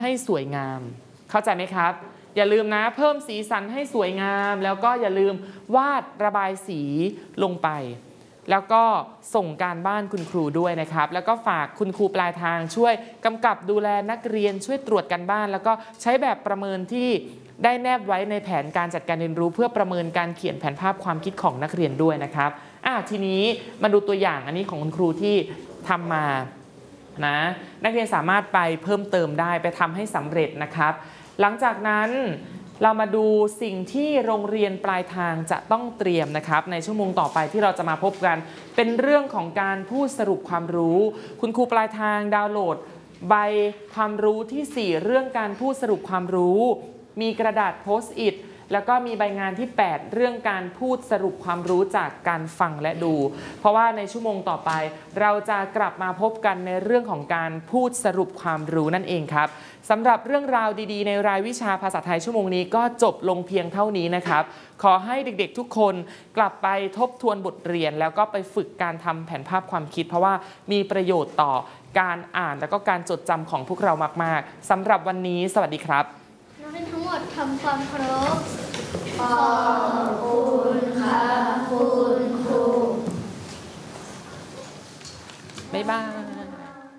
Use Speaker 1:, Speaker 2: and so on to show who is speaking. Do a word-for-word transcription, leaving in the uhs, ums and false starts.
Speaker 1: ให้สวยงามเข้าใจไหมครับอย่าลืมนะเพิ่มสีสันให้สวยงามแล้วก็อย่าลืมวาดระบายสีลงไปแล้วก็ส่งการบ้านคุณครูด้วยนะครับแล้วก็ฝากคุณครูปลายทางช่วยกำกับดูแลนักเรียนช่วยตรวจการบ้านแล้วก็ใช้แบบประเมินที่ได้แนบไว้ในแผนการจัดการเรียนรู้เพื่อประเมินการเขียนแผนภาพความคิดของนักเรียนด้วยนะครับอ่ะทีนี้มาดูตัวอย่างอันนี้ของคุณครูที่ทำมานะนักเรียนสามารถไปเพิ่มเติมได้ไปทำให้สำเร็จนะครับหลังจากนั้นเรามาดูสิ่งที่โรงเรียนปลายทางจะต้องเตรียมนะครับในชั่วโมงต่อไปที่เราจะมาพบกันเป็นเรื่องของการพูดสรุปความรู้คุณครูปลายทางดาวน์โหลดใบความรู้ที่สี่เรื่องการพูดสรุปความรู้มีกระดาษโพสต์อิทแล้วก็มีใบงานที่แปดเรื่องการพูดสรุปความรู้จากการฟังและดูเพราะว่าในชั่วโมงต่อไปเราจะกลับมาพบกันในเรื่องของการพูดสรุปความรู้นั่นเองครับสำหรับเรื่องราวดีๆในรายวิชาภาษาไทยชั่วโมงนี้ก็จบลงเพียงเท่านี้นะครับขอให้เด็กๆทุกคนกลับไปทบทวนบทเรียนแล้วก็ไปฝึกการทำแผนภาพความคิดเพราะว่ามีประโยชน์ต่อการอ่านแล้วก็การจดจำของพวกเรามากๆสำหรับวันนี้สวัสดีครับ
Speaker 2: นักเรียนทั้งหมดทำความเคารพขอบคุณค่ะคุณครู
Speaker 1: บ๊ายบาย